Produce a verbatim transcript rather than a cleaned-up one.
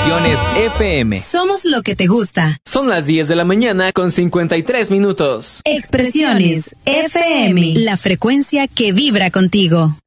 Expresiones F M. Somos lo que te gusta. Son las diez de la mañana con cincuenta y tres minutos. Expresiones F M, la frecuencia que vibra contigo.